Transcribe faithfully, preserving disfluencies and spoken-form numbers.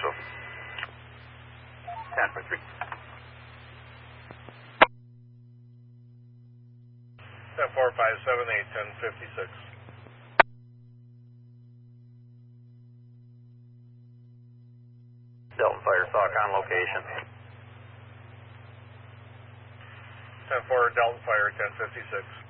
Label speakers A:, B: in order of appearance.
A: Echo. ten for three.
B: ten four five seven eight, ten fifty-six.
A: Delta Fire Sock on location.
B: ten four Delta Fire, ten fifty-six.